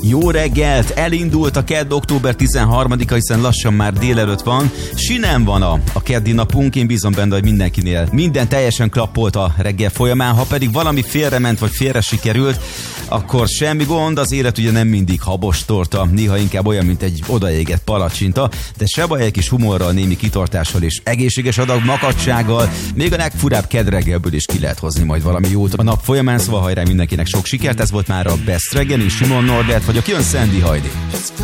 Jó reggelt! Elindult a kedd október 13-a, hiszen lassan már délelőtt van. Sinem van a keddi napunk, én bízom benne, hogy mindenkinél minden teljesen klappolt a reggel folyamán. Ha pedig valami félrement vagy félre sikerült, akkor semmi gond, az élet ugye nem mindig habos torta, néha inkább olyan, mint egy odaégett palacsinta, de se baj, egy kis humorral, némi kitartással és egészséges adag makacsággal, még a legfurább kedd reggelből is ki lehet hozni majd valami jót a nap folyamán, szóval hajrá mindenkinek sok sikert, ez volt már a Best Reggel, és Simon Norbert vagyok, jön Sandy Hajdi.